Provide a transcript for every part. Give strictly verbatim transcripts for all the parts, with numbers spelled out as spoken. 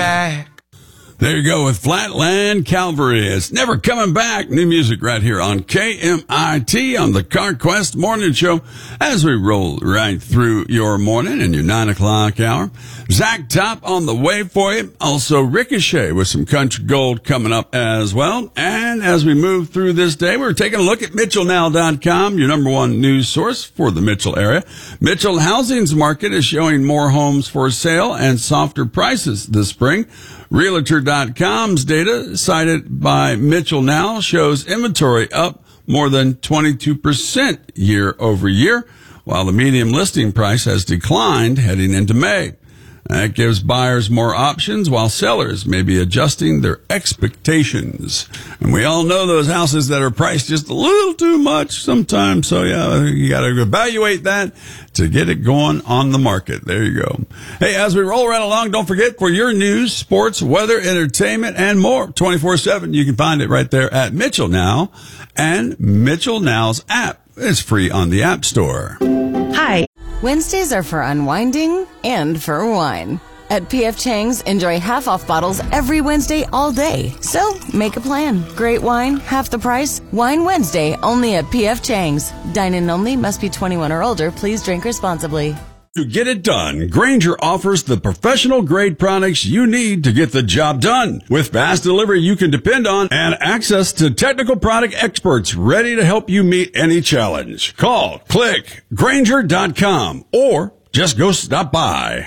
back. There you go with Flatland Calvary. It's never coming back. New music right here on K M I T on the CarQuest Morning Show as we roll right through your morning and your nine o'clock hour. Zach Top on the way for you. Also Ricochet with some country gold coming up as well. And as we move through this day, we're taking a look at Mitchell Now dot com, your number one news source for the Mitchell area. Mitchell Housing's market is showing more homes for sale and softer prices this spring. Realtor dot com's data cited by Mitchell Now shows inventory up more than twenty-two percent year over year, while the median listing price has declined heading into May. That gives buyers more options while sellers may be adjusting their expectations. And we all know those houses that are priced just a little too much sometimes. So, yeah, you got to evaluate that to get it going on the market. There you go. Hey, as we roll right along, don't forget for your news, sports, weather, entertainment, and more, twenty-four seven, you can find it right there at Mitchell Now and Mitchell Now's app. It's free on the App Store. Hi. Wednesdays are for unwinding and for wine. At P F Chang's, enjoy half-off bottles every Wednesday all day. So, make a plan. Great wine, half the price. Wine Wednesday, only at P F Chang's. Dine-in only, must be twenty-one or older. Please drink responsibly. To get it done, Grainger offers the professional-grade products you need to get the job done. With fast delivery you can depend on and access to technical product experts ready to help you meet any challenge. Call, click, Grainger dot com, or just go stop by.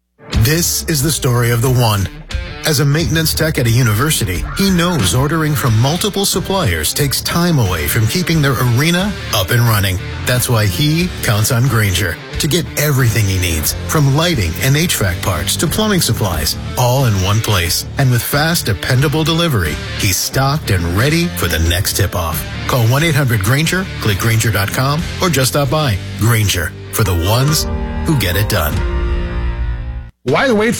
This is the story of the one. As a maintenance tech at a university, he knows ordering from multiple suppliers takes time away from keeping their arena up and running. That's why he counts on Grainger to get everything he needs, from lighting and H V A C parts to plumbing supplies, all in one place. And with fast, dependable delivery, he's stocked and ready for the next tip-off. Call one eight hundred Grainger, click Grainger dot com, or just stop by. Grainger, for the ones who get it done. Why wait for